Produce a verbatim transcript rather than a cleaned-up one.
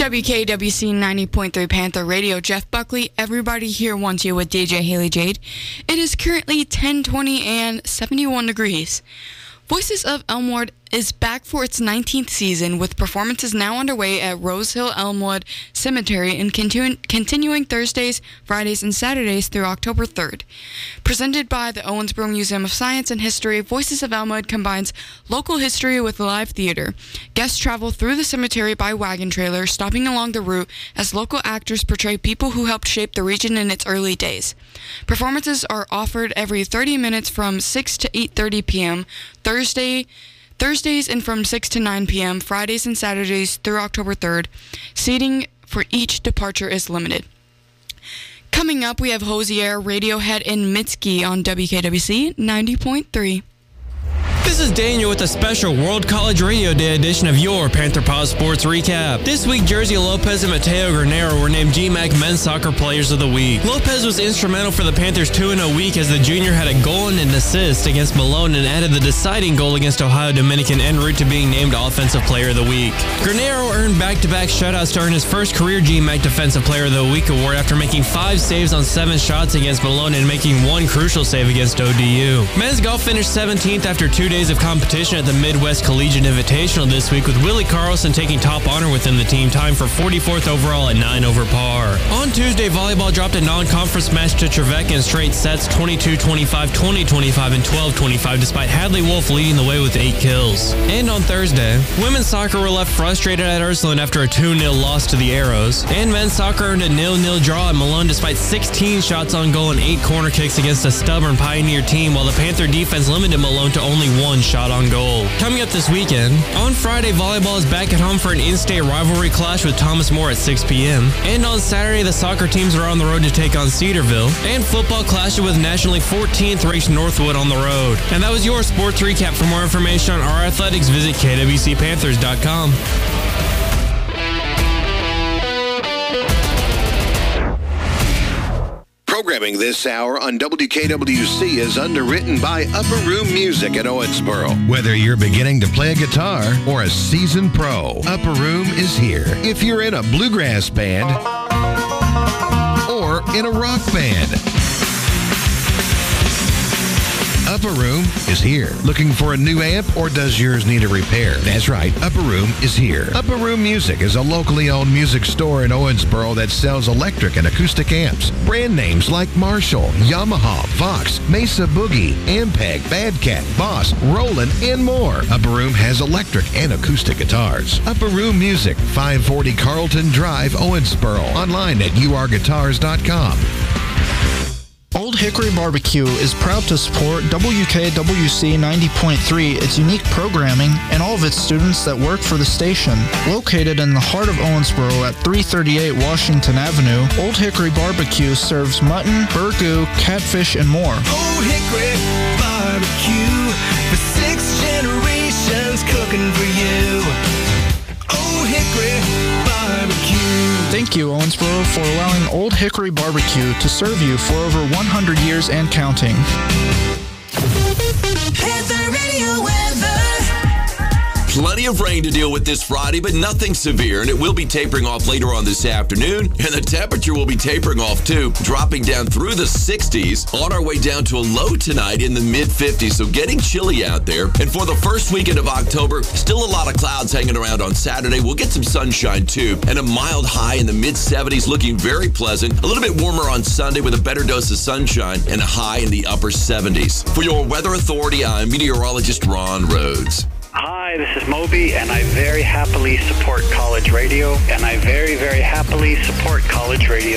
W K W C ninety point three Panther Radio, Jeff Buckley. Everybody here wants you with D J Haley Jade. It is currently ten twenty and seventy-one degrees. Voices of Elmwood is back for its nineteenth season, with performances now underway at Rose Hill Elmwood Cemetery and continu- continuing Thursdays, Fridays, and Saturdays through October third. Presented by the Owensboro Museum of Science and History, Voices of Elmwood combines local history with live theater. Guests travel through the cemetery by wagon trailer, stopping along the route as local actors portray people who helped shape the region in its early days. Performances are offered every thirty minutes from six to eight thirty p.m. Thursday Thursdays and from six to nine p.m., Fridays and Saturdays through October third. Seating for each departure is limited. Coming up, we have Hosier, Radiohead, and Mitski on W K W C ninety point three. This is Daniel with a special World College Radio Day edition of your Panther Paws Sports Recap. This week, Jersey Lopez and Mateo Granero were named G MAC Men's Soccer Players of the Week. Lopez was instrumental for the Panthers' two and oh week as the junior had a goal and an assist against Malone and added the deciding goal against Ohio Dominican en route to being named Offensive Player of the Week. Granero earned back-to-back shutouts to earn his first career G MAC Defensive Player of the Week award after making five saves on seven shots against Malone and making one crucial save against O D U. Men's golf finished seventeenth after two days of competition at the Midwest Collegiate Invitational this week, with Willie Carlson taking top honor within the team, time for forty-fourth overall at nine over par. On Tuesday, volleyball dropped a non-conference match to Trevecca in straight sets, twenty-two twenty-five, twenty twenty-five, and twelve twenty-five, despite Hadley Wolf leading the way with eight kills. And on Thursday, women's soccer were left frustrated at Ursuline after a two nil loss to the Arrows, and men's soccer earned a nil nil draw at Malone despite sixteen shots on goal and eight corner kicks against a stubborn Pioneer team, while the Panther defense limited Malone to only one shot on goal. Coming up this weekend, on Friday, volleyball is back at home for an in-state rivalry clash with Thomas More at six p.m. And on Saturday, the soccer teams are on the road to take on Cedarville, and football clashes with nationally fourteenth ranked Northwood on the road. And that was your sports recap. For more information on our athletics, visit K W C Panthers dot com. Programming this hour on W K W C is underwritten by Upper Room Music at Owensboro. Whether you're beginning to play a guitar or a seasoned pro, Upper Room is here. If you're in a bluegrass band or in a rock band, Upper Room is here. Looking for a new amp, or does yours need a repair? That's right, Upper Room is here. Upper Room Music is a locally owned music store in Owensboro that sells electric and acoustic amps. Brand names like Marshall, Yamaha, Vox, Mesa Boogie, Ampeg, Badcat, Boss, Roland, and more. Upper Room has electric and acoustic guitars. Upper Room Music, five forty Carlton Drive, Owensboro. Online at U R guitars dot com. Old Hickory Barbecue is proud to support W K W C ninety point three, its unique programming, and all of its students that work for the station. Located in the heart of Owensboro at three thirty-eight Washington Avenue, Old Hickory Barbecue serves mutton, burgoo, catfish, and more. Old Hickory Barbecue, for six generations cooking for you. Old Hickory Barbecue. Thank you, Owensboro, for allowing Old Hickory Barbecue to serve you for over one hundred years and counting. Panther Radio weather. Plenty of rain to deal with this Friday, but nothing severe, and it will be tapering off later on this afternoon, and the temperature will be tapering off too, dropping down through the sixties, on our way down to a low tonight in the mid-fifties, so getting chilly out there. And for the first weekend of October, still a lot of clouds hanging around on Saturday. We'll get some sunshine too, and a mild high in the mid-seventies, looking very pleasant. A little bit warmer on Sunday with a better dose of sunshine, and a high in the upper seventies. For your Weather Authority, I'm meteorologist Ron Rhodes. Hi, this is Moby, and I very happily support college radio, and I very, very happily support college radio.